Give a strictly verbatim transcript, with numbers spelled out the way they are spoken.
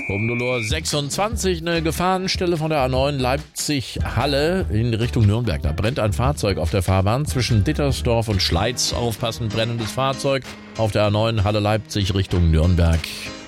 Um null Uhr sechsundzwanzig eine Gefahrenstelle von der A neun Leipzig-Halle in Richtung Nürnberg. Da brennt ein Fahrzeug auf der Fahrbahn zwischen Dittersdorf und Schleiz. Aufpassen, brennendes Fahrzeug auf der A neun Halle Leipzig Richtung Nürnberg.